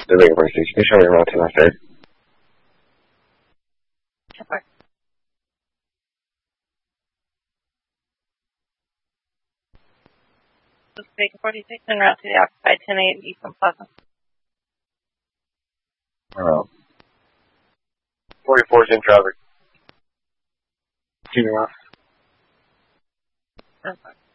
The Bacon 46. Can you show me around to my third? Sure. Bacon 46 en route to the occupied 10-8 Eastern Plaza. 44 is in traffic. Keep me off. Perfect.